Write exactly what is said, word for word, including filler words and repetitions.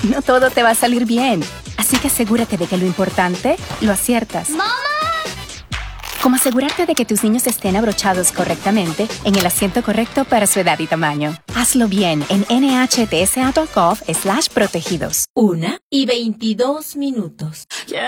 no todo te va a salir bien. Así que asegúrate de que lo importante lo aciertas. ¡Mamá! Como asegurarte de que tus niños estén abrochados correctamente en el asiento correcto para su edad y tamaño. Hazlo bien en nhtsa.gov slash protegidos. Una y veintidós minutos.